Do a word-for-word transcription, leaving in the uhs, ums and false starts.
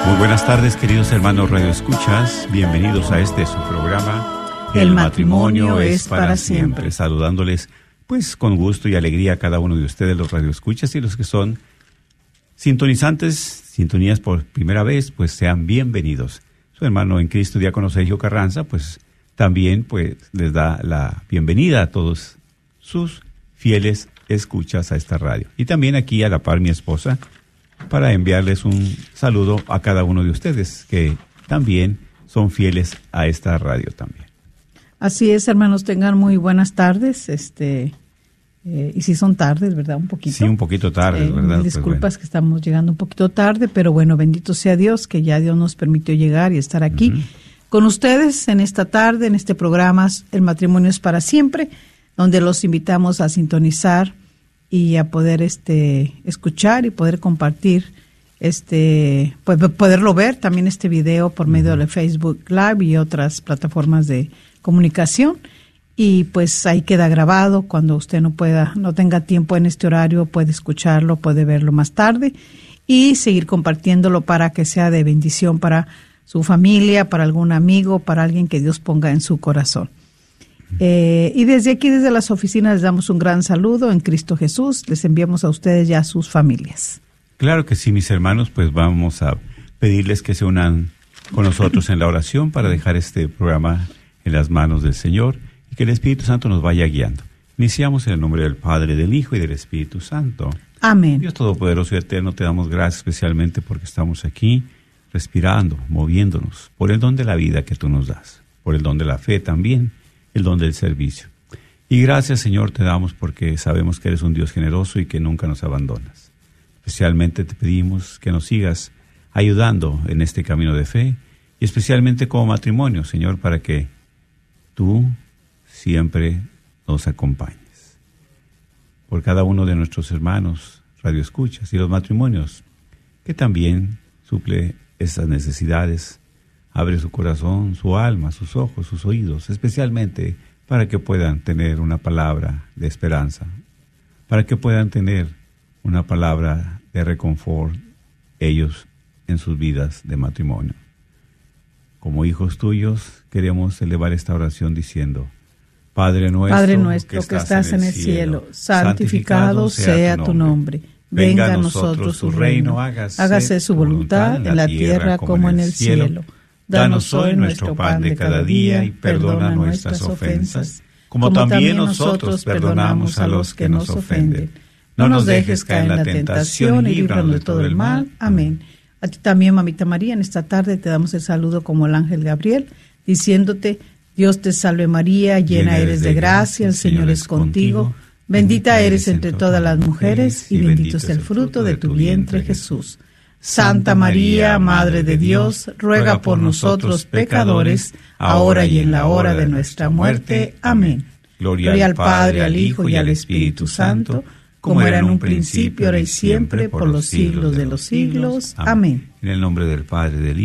Muy buenas tardes, queridos hermanos Radio Escuchas. Bienvenidos a este su programa, El, El matrimonio, matrimonio es para, para siempre. siempre. Saludándoles, pues, con gusto y alegría a cada uno de ustedes, los Radio Escuchas, y los que son sintonizantes, sintonías por primera vez, pues sean bienvenidos. Su hermano en Cristo, diácono Sergio Carranza, pues también pues les da la bienvenida a todos sus fieles escuchas a esta radio. Y también aquí a la par mi esposa, para enviarles un saludo a cada uno de ustedes, que también son fieles a esta radio también. Así es, hermanos, tengan muy buenas tardes, este, eh, y si son tardes, ¿verdad? Un poquito. Sí, un poquito tarde, eh, ¿verdad? Disculpas pues bueno. que estamos llegando un poquito tarde, pero bueno, bendito sea Dios, que ya Dios nos permitió llegar y estar aquí uh-huh. con ustedes en esta tarde, en este programa, El matrimonio es para siempre, donde los invitamos a sintonizar y a poder este escuchar y poder compartir, este pues, poderlo ver también este video por medio uh-huh. de Facebook Live y otras plataformas de comunicación. Y pues ahí queda grabado. Cuando usted no pueda, no tenga tiempo en este horario, puede escucharlo, puede verlo más tarde y seguir compartiéndolo para que sea de bendición para su familia, para algún amigo, para alguien que Dios ponga en su corazón. Eh, y desde aquí, desde las oficinas, les damos un gran saludo en Cristo Jesús. Les enviamos a ustedes y a sus familias. Claro que sí, mis hermanos, pues vamos a pedirles que se unan con nosotros en la oración para dejar este programa en las manos del Señor y que el Espíritu Santo nos vaya guiando. Iniciamos en el nombre del Padre, del Hijo y del Espíritu Santo. Amén. Dios Todopoderoso y Eterno, te damos gracias especialmente porque estamos aquí respirando, moviéndonos, por el don de la vida que tú nos das, por el don de la fe también, el don del servicio. Y gracias, Señor, te damos porque sabemos que eres un Dios generoso y que nunca nos abandonas. Especialmente te pedimos que nos sigas ayudando en este camino de fe y especialmente como matrimonio, Señor, para que tú siempre nos acompañes. Por cada uno de nuestros hermanos radioescuchas y los matrimonios, que también suple esas necesidades. Abre su corazón, su alma, sus ojos, sus oídos, especialmente para que puedan tener una palabra de esperanza, para que puedan tener una palabra de reconfort ellos en sus vidas de matrimonio. Como hijos tuyos, queremos elevar esta oración diciendo: Padre nuestro, Padre nuestro que estás, que estás en el cielo, cielo santificado sea tu nombre. Venga a nosotros su reino, hágase, hágase su voluntad en la tierra como en el cielo. Danos hoy nuestro pan de cada día y perdona nuestras ofensas, como también nosotros perdonamos a los que nos ofenden. No nos dejes caer en la tentación y líbranos de todo el mal. Amén. A ti también, mamita María, en esta tarde te damos el saludo como el ángel Gabriel, diciéndote: Dios te salve María, llena eres de gracia, el Señor es contigo. Bendita eres entre todas las mujeres y bendito es el fruto de tu vientre, Jesús. Santa María, Madre de Dios, ruega por nosotros pecadores, ahora y en la hora de nuestra muerte. Amén. Gloria, Gloria al Padre, al Hijo y al Espíritu Santo, como era en un principio, ahora y siempre, por los siglos de los siglos. Amén. En el nombre del Padre, del Hijo